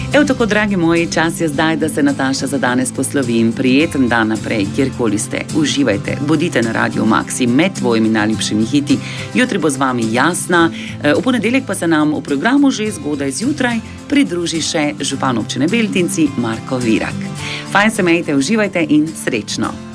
Evo tako, dragi moji, čas je zdaj, da se Nataša za danes poslovi in prijeten dan naprej, kjerkoli ste. Uživajte, bodite na Radio Maxi med tvojimi najljubšimi hiti. Jutri bo z vami Jasna, v ponedeljek pa se nam v programu že zgodaj zjutraj pridruži še župan občine Beltinci Marko Virak. Fajn se imejte, uživajte in srečno!